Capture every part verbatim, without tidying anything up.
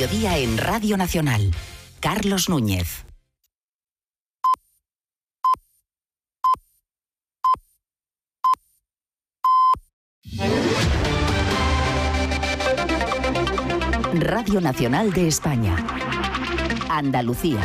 mediodía en Radio Nacional. Carlos Núñez. Radio Nacional de España. Andalucía.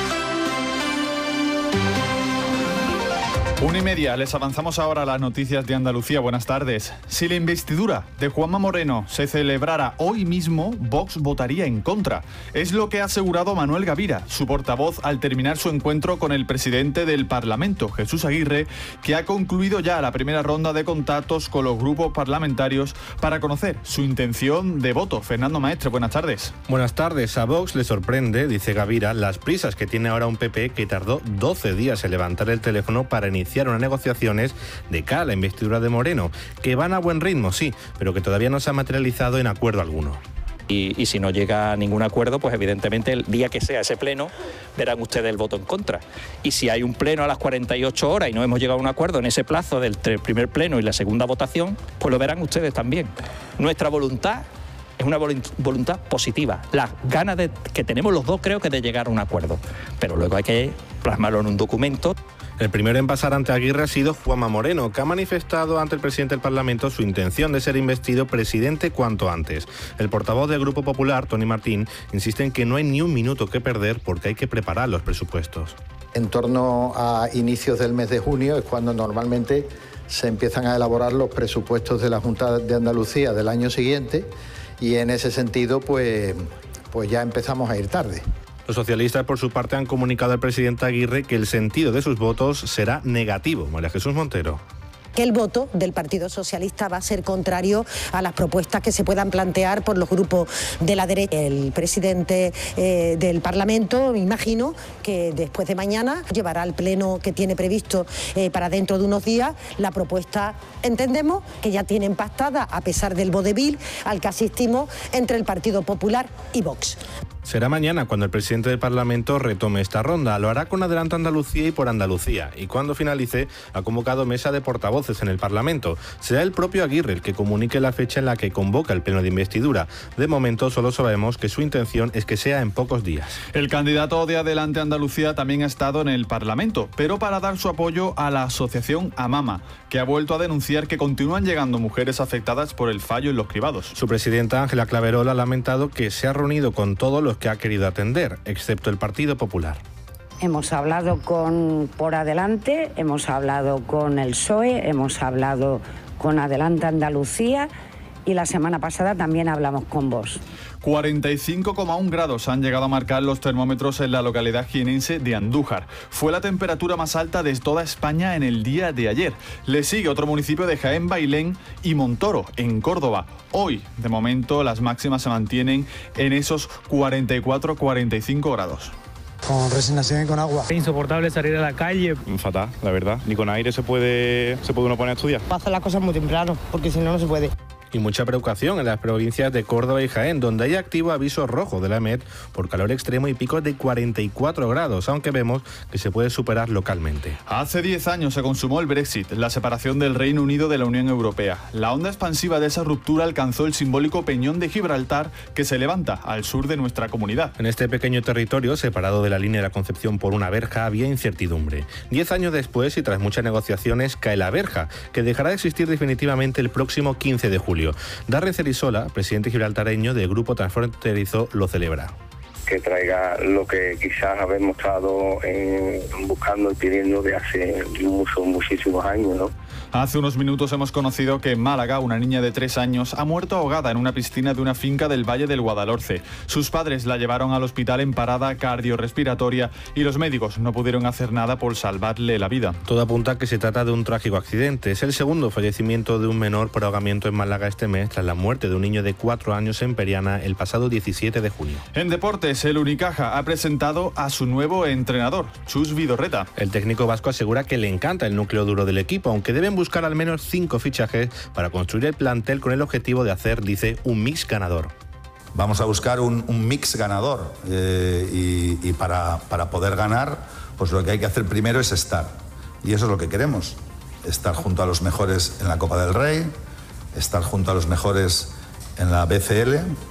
Una y media, les avanzamos ahora a las noticias de Andalucía. Buenas tardes. Si la investidura de Juanma Moreno se celebrara hoy mismo, Vox votaría en contra. Es lo que ha asegurado Manuel Gavira, su portavoz, al terminar su encuentro con el presidente del Parlamento, Jesús Aguirre, que ha concluido ya la primera ronda de contactos con los grupos parlamentarios para conocer su intención de voto. Fernando Maestre, buenas tardes. Buenas tardes. A Vox le sorprende, dice Gavira, las prisas que tiene ahora un P P que tardó doce días en levantar el teléfono para iniciar unas negociaciones de cara a la investidura de Moreno, que van a buen ritmo, sí, pero que todavía no se ha materializado en acuerdo alguno. Y, y si no llega a ningún acuerdo, pues evidentemente el día que sea ese pleno, verán ustedes el voto en contra. Y si hay un pleno a las cuarenta y ocho horas y no hemos llegado a un acuerdo en ese plazo del primer pleno y la segunda votación, pues lo verán ustedes también. Nuestra voluntad es una voluntad positiva. Las ganas de, que tenemos los dos, creo que de llegar a un acuerdo. Pero luego hay que plasmarlo en un documento. El primero en pasar ante Aguirre ha sido Juanma Moreno, que ha manifestado ante el presidente del Parlamento su intención de ser investido presidente cuanto antes. El portavoz del Grupo Popular, Tony Martín, insiste en que no hay ni un minuto que perder porque hay que preparar los presupuestos. En torno a inicios del mes de junio es cuando normalmente se empiezan a elaborar los presupuestos de la Junta de Andalucía del año siguiente y en ese sentido pues, pues ya empezamos a ir tarde. Los socialistas, por su parte, han comunicado al presidente Aguirre que el sentido de sus votos será negativo. María Jesús Montero. Que el voto del Partido Socialista va a ser contrario a las propuestas que se puedan plantear por los grupos de la derecha. El presidente eh, del Parlamento, me imagino, que después de mañana llevará al pleno que tiene previsto eh, para dentro de unos días la propuesta, entendemos, que ya tienen pactada, a pesar del vodevil al que asistimos entre el Partido Popular y Vox. Será mañana cuando el presidente del Parlamento retome esta ronda. Lo hará con Adelante Andalucía y por Andalucía. Y cuando finalice, ha convocado mesa de portavoces en el Parlamento. Será el propio Aguirre el que comunique la fecha en la que convoca el pleno de investidura. De momento solo sabemos que su intención es que sea en pocos días. El candidato de Adelante Andalucía también ha estado en el Parlamento, pero para dar su apoyo a la asociación Amama, que ha vuelto a denunciar que continúan llegando mujeres afectadas por el fallo en los cribados. Su presidenta, Ángela Claverol, ha lamentado que se ha reunido con todos los que ha querido atender, excepto el Partido Popular. Hemos hablado con Por Adelante, hemos hablado con el P S O E, hemos hablado con Adelante Andalucía y la semana pasada también hablamos con Vox. cuarenta y cinco coma uno grados han llegado a marcar los termómetros en la localidad jienense de Andújar. Fue la temperatura más alta de toda España en el día de ayer. Le sigue otro municipio de Jaén, Bailén y Montoro, en Córdoba. Hoy, de momento, las máximas se mantienen en esos cuarenta y cuatro a cuarenta y cinco grados. Con resignación y con agua. Es insoportable salir a la calle. Fatal, la verdad. Ni con aire se puede, se puede uno poner a estudiar. Va a hacer las cosas muy temprano, porque si no, no se puede. Y mucha precaución en las provincias de Córdoba y Jaén, donde hay activo aviso rojo de la EMET por calor extremo y picos de cuarenta y cuatro grados, aunque vemos que se puede superar localmente. Hace diez años se consumó el Brexit, la separación del Reino Unido de la Unión Europea. La onda expansiva de esa ruptura alcanzó el simbólico Peñón de Gibraltar, que se levanta al sur de nuestra comunidad. En este pequeño territorio, separado de la línea de la Concepción por una verja, había incertidumbre. Diez años después, y tras muchas negociaciones, cae la verja, que dejará de existir definitivamente el próximo quince de julio. Darren Cerisola, presidente gibraltareño del Grupo Transfronterizo, lo celebra. Que traiga lo que quizás habemos estado eh, buscando y pidiendo de hace muchos, muchísimos años, ¿no? Hace unos minutos hemos conocido que en Málaga una niña de tres años ha muerto ahogada en una piscina de una finca del Valle del Guadalhorce. Sus padres la llevaron al hospital en parada cardiorrespiratoria y los médicos no pudieron hacer nada por salvarle la vida. Todo apunta a que se trata de un trágico accidente. Es el segundo fallecimiento de un menor por ahogamiento en Málaga este mes, tras la muerte de un niño de cuatro años en Periana el pasado diecisiete de junio. En deportes, el Unicaja ha presentado a su nuevo entrenador, Chus Vidorreta. El técnico vasco asegura que le encanta el núcleo duro del equipo, aunque deben buscar al menos cinco fichajes para construir el plantel con el objetivo de hacer, dice, un mix ganador. Vamos a buscar un, un mix ganador eh, y, y para, para poder ganar, pues lo que hay que hacer primero es estar. Y eso es lo que queremos, estar junto a los mejores en la Copa del Rey, estar junto a los mejores en la B C L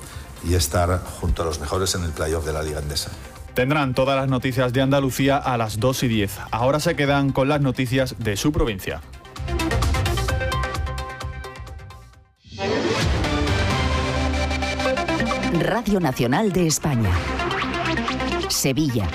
y estar junto a los mejores en el playoff de la Liga Endesa. Tendrán todas las noticias de Andalucía a las dos y diez. Ahora se quedan con las noticias de su provincia. Radio Nacional de España. Sevilla.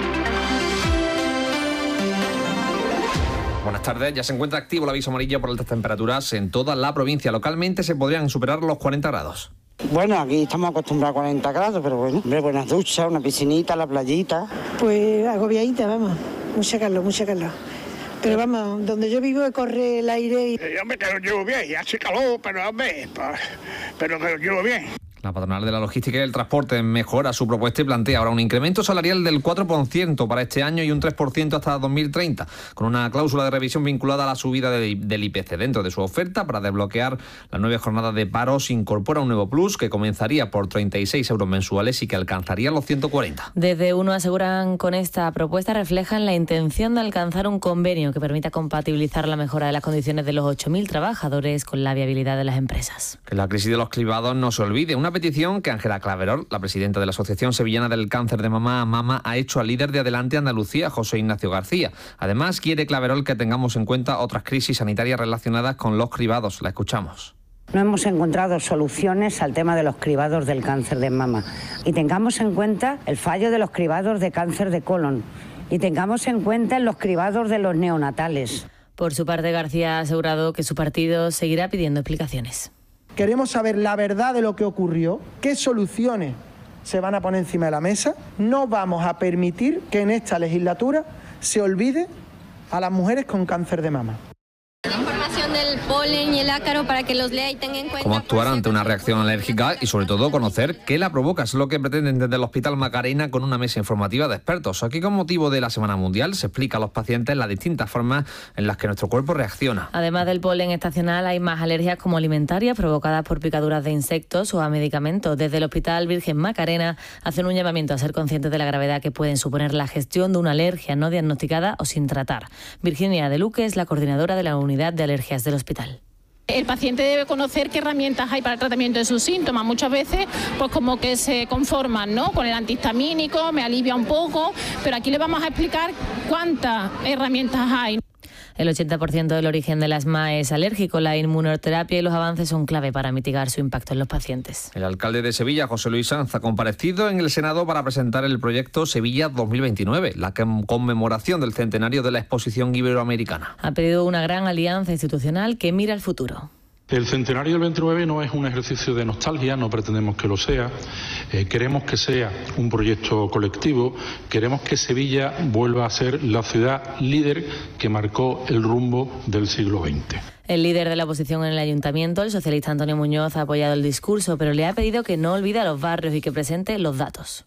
Buenas tardes. Ya se encuentra activo el aviso amarillo por altas temperaturas en toda la provincia. Localmente se podrían superar los cuarenta grados. Bueno, aquí estamos acostumbrados a cuarenta grados, pero bueno, hombre, buenas duchas, una piscinita, la playita. Pues agobiadita, vamos. Mucha calor, mucha calor. Pero vamos, donde yo vivo corre el aire y... Eh, hombre, que lo llevo bien, hace calor, pero hombre, pues, pero que lo llevo bien. La patronal de la logística y el transporte mejora su propuesta y plantea ahora un incremento salarial del cuatro por ciento para este año y un tres por ciento hasta dos mil treinta, con una cláusula de revisión vinculada a la subida de, del I P C. Dentro de su oferta, para desbloquear las nueve jornadas de paro, se incorpora un nuevo plus que comenzaría por treinta y seis euros mensuales y que alcanzaría los ciento cuarenta. Desde UNO aseguran con esta propuesta reflejan la intención de alcanzar un convenio que permita compatibilizar la mejora de las condiciones de los ocho mil trabajadores con la viabilidad de las empresas. Que la crisis de los cribados no se olvide. Una petición que Ángela Claverol, la presidenta de la Asociación Sevillana del Cáncer de Mama a Mama, ha hecho al líder de Adelante Andalucía, José Ignacio García. Además, quiere Claverol que tengamos en cuenta otras crisis sanitarias relacionadas con los cribados. La escuchamos. No hemos encontrado soluciones al tema de los cribados del cáncer de mama. Y tengamos en cuenta el fallo de los cribados de cáncer de colon. Y tengamos en cuenta los cribados de los neonatales. Por su parte, García ha asegurado que su partido seguirá pidiendo explicaciones. Queremos saber la verdad de lo que ocurrió, qué soluciones se van a poner encima de la mesa. No vamos a permitir que en esta legislatura se olvide a las mujeres con cáncer de mama. La información del polen y el ácaro para que los lea y tenga en cuenta... Cómo actuar ante una reacción alérgica y sobre todo conocer qué la provoca. Es lo que pretenden desde el Hospital Macarena con una mesa informativa de expertos. Aquí, con motivo de la Semana Mundial, se explica a los pacientes las distintas formas en las que nuestro cuerpo reacciona. Además del polen estacional, hay más alergias como alimentarias provocadas por picaduras de insectos o a medicamentos. Desde el Hospital Virgen Macarena hacen un llamamiento a ser conscientes de la gravedad que pueden suponer la gestión de una alergia no diagnosticada o sin tratar. Virginia de Luque es la coordinadora de la unidad de alergias del hospital. El paciente debe conocer qué herramientas hay para el tratamiento de sus síntomas. Muchas veces, pues como que se conforman, ¿no?, con el antihistamínico, me alivia un poco, pero aquí le vamos a explicar cuántas herramientas hay. El ochenta por ciento del origen del asma es alérgico. La inmunoterapia y los avances son clave para mitigar su impacto en los pacientes. El alcalde de Sevilla, José Luis Sanz, ha comparecido en el Senado para presentar el proyecto Sevilla dos mil veintinueve, la conmemoración del centenario de la exposición iberoamericana. Ha pedido una gran alianza institucional que mira al futuro. El centenario del veintinueve no es un ejercicio de nostalgia, no pretendemos que lo sea. Eh, queremos que sea un proyecto colectivo, queremos que Sevilla vuelva a ser la ciudad líder que marcó el rumbo del siglo veinte. El líder de la oposición en el ayuntamiento, el socialista Antonio Muñoz, ha apoyado el discurso, pero le ha pedido que no olvide a los barrios y que presente los datos.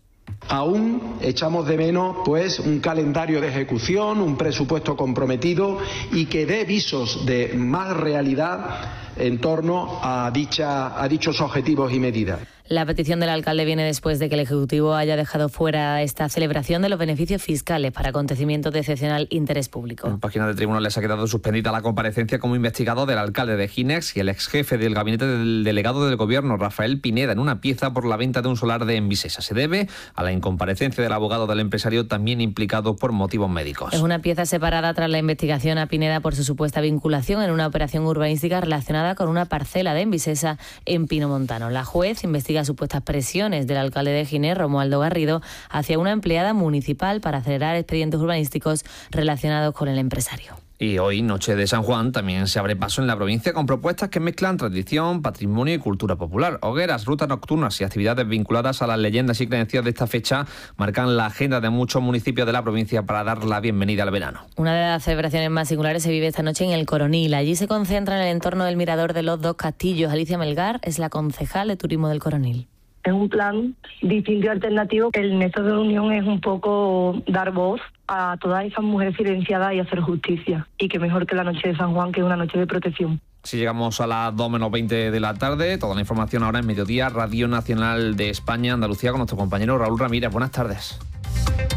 Aún echamos de menos pues un calendario de ejecución, un presupuesto comprometido y que dé visos de más realidad en torno a, dicha, a dichos objetivos y medidas. La petición del alcalde viene después de que el Ejecutivo haya dejado fuera esta celebración de los beneficios fiscales para acontecimientos de excepcional interés público. En página de tribunales ha quedado suspendida la comparecencia como investigado del alcalde de Ginex y el ex jefe del gabinete del delegado del gobierno, Rafael Pineda, en una pieza por la venta de un solar de Envisesa. Se debe a la incomparecencia del abogado del empresario, también implicado por motivos médicos. Es una pieza separada tras la investigación a Pineda por su supuesta vinculación en una operación urbanística relacionada con una parcela de Envisesa en Pinomontano. La juez investiga supuestas presiones del alcalde de Ginés, Romualdo Garrido, hacia una empleada municipal para acelerar expedientes urbanísticos relacionados con el empresario. Y hoy, Noche de San Juan, también se abre paso en la provincia con propuestas que mezclan tradición, patrimonio y cultura popular. Hogueras, rutas nocturnas y actividades vinculadas a las leyendas y creencias de esta fecha marcan la agenda de muchos municipios de la provincia para dar la bienvenida al verano. Una de las celebraciones más singulares se vive esta noche en el Coronil. Allí se concentra en el entorno del Mirador de los Dos Castillos. Alicia Melgar es la concejal de turismo del Coronil. Es un plan distinto y alternativo. El nexo de unión es un poco dar voz a todas esas mujeres silenciadas y hacer justicia. Y que mejor que la noche de San Juan, que es una noche de protección. Si llegamos a las dos menos veinte de la tarde, toda la información ahora en Mediodía, Radio Nacional de España, Andalucía, con nuestro compañero Raúl Ramírez. Buenas tardes.